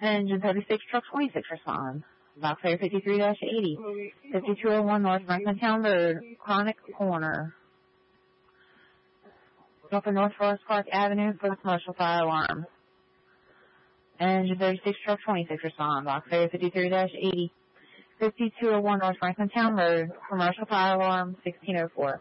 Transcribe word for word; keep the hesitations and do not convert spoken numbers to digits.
Engine thirty-six, truck twenty-six, respond. Box Area fifty-three eighty, fifty-two oh one North Franklin Town Road, Chronic Corner. North and North Forest Park Avenue for the commercial fire alarm. Engine thirty-six, truck twenty-six, respond. Box Area fifty-three eighty, fifty-two oh one North Franklin Town Road, commercial fire alarm, sixteen oh four.